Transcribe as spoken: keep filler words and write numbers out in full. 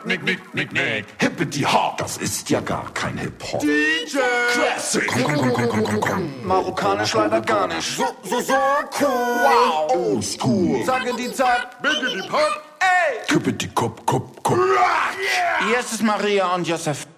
nick, nick, nick, nick. Hippity Hop, das ist ja gar kein Hip-Hop. D J Classic. Komm, komm, komm, komm, komm, komm, komm. Marokkanisch leider gar nicht. So, so, so cool. Wow. Old school. Sage die Zeit. Bitte die Pop. Ey. Hippity Kop, Kop, Kop. Hier ist es Maria und Josef.